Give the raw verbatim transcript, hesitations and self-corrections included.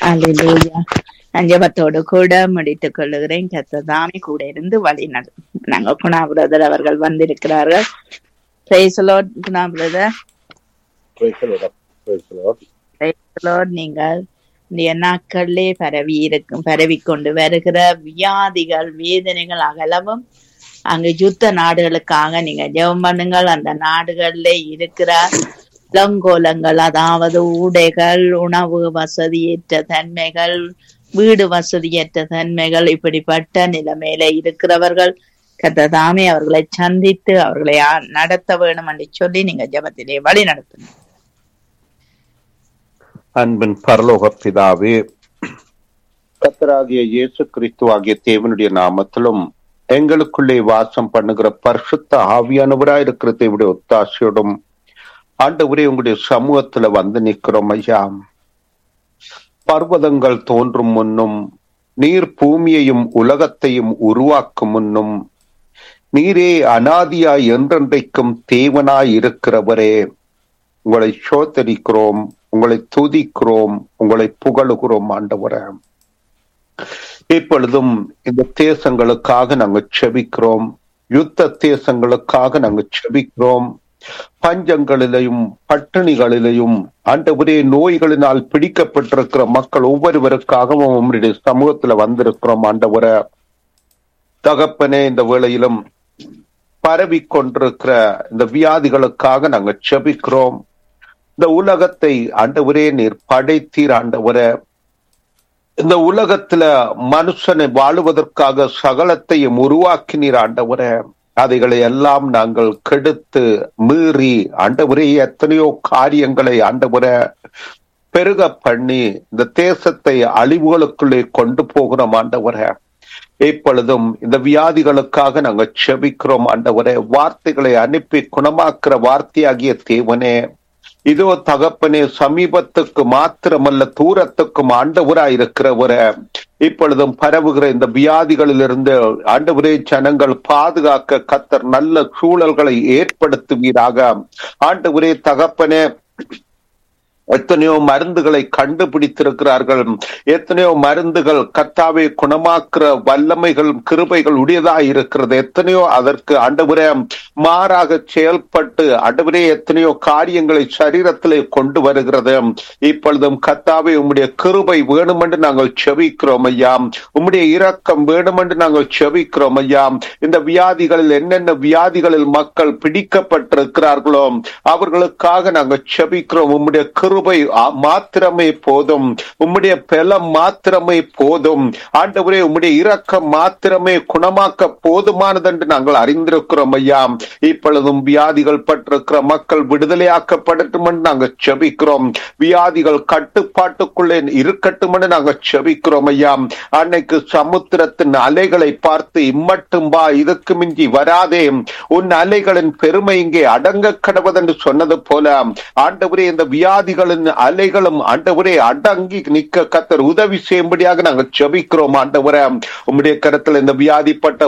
அல்லேலூயா. நான் ஜெபத்தோடு கூட முடித்துக் கொள்ளுகிறேன். கர்த்தர் தாமே கூட இருந்து வழி நட நாங்க குணா பிரதர் அவர்கள் வந்திருக்கிறார்கள். Praise the Lord. Guna brother, Praise the Lord. Praise the Lord. Praise the Lord. நீங்கள் இந்த நாட்களிலே பரவி இருக்கும் பரவி கொண்டு வருகிற வியாதிகள் வேதனைகள் அகலவும் அங்கு யுத்த நாடுகளுக்காக நீங்க ஜெபம் பண்ணுங்கள். அந்த நாடுகளிலே இருக்கிற இளங்கோலங்கள், அதாவது ஊடைகள், உணவு வசதியற்ற தன்மைகள், வீடு வசதியற்ற தன்மைகள், இப்படிப்பட்ட நிலைமையில இருக்கிறவர்கள் கர்த்தர் தாமே அவர்களை சந்தித்து அவர்களை நடத்த வேணும் என்று சொல்லி நீங்க ஜெபத்திலே வழி நடத்தணும். அன்பின் பரலோக பிதாவே, கர்த்தராகிய இயேசு கிறிஸ்து ஆகிய தேவனுடைய நாமத்திலும் எங்களுக்குள்ளே வாசம் பண்ணுகிற பரிசுத்த ஆவியானவராய் இருக்கிற தேவனுடைய ஒத்தாசையோடும் ஆண்டவரே உங்களுடைய சமூகத்துல வந்து நிற்கிறோம் ஐயா. பர்வதங்கள் தோன்றும் முன்னும் நீர் பூமியையும் உலகத்தையும் உருவாக்கும் முன்னும் நீரே அனாதியாய் என்றென்றைக்கும் தேவனாய் இருக்கிறவரே, உங்களை சோதரிக்கிறோம், உங்களை துதிக்கிறோம், உங்களை புகழுகிறோம் ஆண்டவரே. இப்பொழுதும் இந்த தேசங்களுக்காக நாங்கள் செபிக்கிறோம், யுத்த தேசங்களுக்காக நாங்கள் செபிக்கிறோம். பஞ்சங்களிலையும் பட்டினிகளிலையும் ஆண்டவரே நோய்களினால் பிடிக்கப்பட்டிருக்கிற மக்கள் ஒவ்வொருவருக்காகவும் உங்களுடைய சமூகத்துல வந்திருக்கிறோம் ஆண்டவரே. தகப்பனே, இந்த வேளையிலும் பரவி கொண்டிருக்கிற இந்த வியாதிகளுக்காக நாங்கள் செபிக்கிறோம். இந்த உலகத்தை ஆண்டவரே நீர் படைத்தீர் ஆண்டவரே. இந்த உலகத்துல மனுஷனை வாழுவதற்காக சகலத்தையும் உருவாக்கினீர் ஆண்டவரே. அதைகளை எல்லாம் நாங்கள் கெடுத்து மீறி ஆண்டவரே எத்தனையோ காரியங்களை ஆண்டவரே பெருக பண்ணி இந்த தேசத்தை அழிவுகளுக்குள்ளே கொண்டு போகிறோம் ஆண்டவரே. இப்பொழுதும் இந்த வியாதிகளுக்காக நாங்கள் செபிக்கிறோம் ஆண்டவரே. வார்த்தைகளை அனுப்பி குணமாக்குற வார்த்தையாகிய தேவனே, இதோ தகப்பனே, சமீபத்துக்கு மாத்திரமல்ல தூரத்துக்கும் ஆண்டவராய் இருக்கிறவரே, இப்பொழுதும் பரவுகிற இந்த வியாதிகளிலிருந்து ஆண்டவரே ஜனங்கள் பாதுகாக்க கர்த்தர் நல்ல சூழல்களை ஏற்படுத்துவீராக ஆண்டவரே. தகப்பனே, எத்தனையோ மருந்துகளை கண்டுபிடித்திருக்கிறார்கள், எத்தனையோ மருந்துகள் கர்த்தாவை குணமாக்குற வல்லமைகள் கிருபைகள் உடையதாய் இருக்கிறது. எத்தனையோ அதற்கு ஆண்டவரே மாறாக செயல்பட்டு ஆண்டவரே எத்தனையோ காரியங்களை சரீரத்திலே கொண்டு வருகிறது. இப்பொழுதும் கர்த்தாவை உம்முடைய கிருபை வேணுமென்று நாங்கள் செபிக்கிறோம் ஐயா. உம்முடைய இரக்கம் வேணுமென்று நாங்கள் செபிக்கிறோம் ஐயா. இந்த வியாதிகளில் என்னென்ன வியாதிகளில் மக்கள் பிடிக்கப்பட்டிருக்கிறார்களோ அவர்களுக்காக நாங்கள் செபிக்கிறோம். உம்முடைய கிருபை மாத்திரமே போதும், உம்முடைய பலம் மாத்திரமே போதும் ஆண்டவரே. உம்முடைய இரக்கம் மாத்திரமே குணமாக்க போதுமானது என்று நாங்கள் அறிந்திருக்கிறோம் ஐயா. இப்பொழுதும் வியாதிகள் பட்டிருக்கிற மக்கள் விடுதலையாக்கப்படட்டும் என்று நாங்கள் செபிக்கிறோம். வியாதிகள் கட்டுப்பாட்டுக்குள்ளே இருக்கட்டும் என்று நாங்கள் செபிக்கிறோம் ஐயா. அன்னைக்கு சமுத்திரத்தின் அலைகளை பார்த்து இம்மட்டும் வா, இதுக்கு மிஞ்சி வராதே, உன் அலைகளின் பெருமை இங்கே அடங்க கடவது என்று சொன்னது போல ஆண்டவரே இந்த வியாதிகள் அலைகளும் ஆண்டவரே அடங்கி நிற்க கர்த்தர் உதவி செய்யும்படியாக நாங்கள் ஜெபிக்கிறோம் ஆண்டவரே. உம்முடைய கரத்தில் இந்த வியாதிப்பட்ட